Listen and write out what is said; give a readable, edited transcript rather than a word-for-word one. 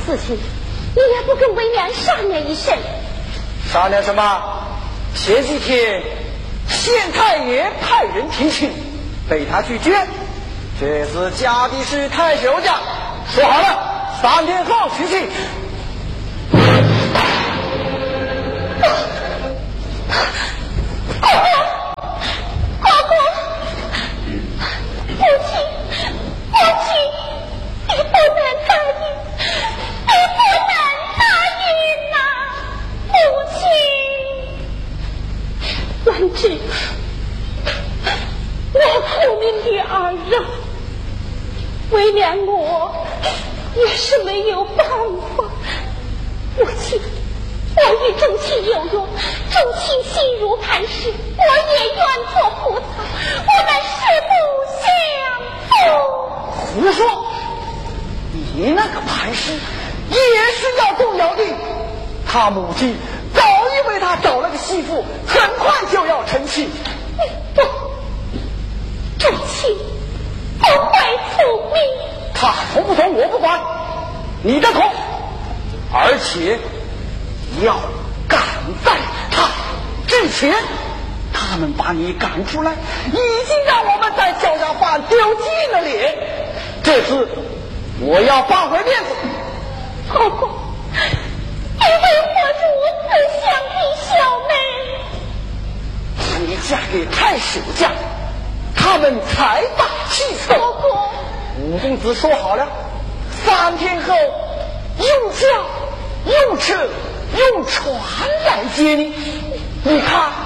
事情，你也不跟为娘商量一声。 商量什么？前几天县太爷派人提亲，被他拒绝。这次家的是太休假，说好了3天后娶亲。 为娘我也是没有办法，母亲，我与众卿有约，众卿心如磐石，我也愿做菩萨，我们誓不相负。 胡说！你那个磐石也是要动摇的，他母亲早已为他找了个媳妇，很快就要成亲。 不，众卿不会复命。 他同不同我不管，你的同，而且要赶在他之前。他们把你赶出来，已经让我们在焦家坊丢尽了脸。这次我要挽回面子。 婆婆，你为何如此想你小妹？ 你嫁给太守家，他们财大气粗。 婆婆， 五公子说好了，3天后用轿、用车、用船来接你。你看。